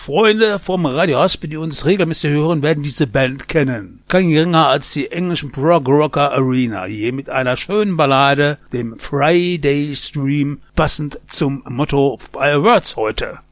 Freunde vom Radio Haspe, die uns regelmäßig hören, werden diese Band kennen. Kein geringer als die englischen Prog-Rocker Arena, hier mit einer schönen Ballade, dem Friday Stream, passend zum Motto Fireworks heute.